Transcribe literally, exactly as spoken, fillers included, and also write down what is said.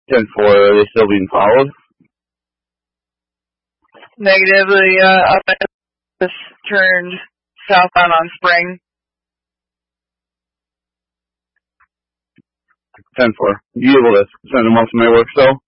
ten four, are they still being followed? Negatively, uh, up just turned southbound on Spring. ten four. You able to send them off to my work cell?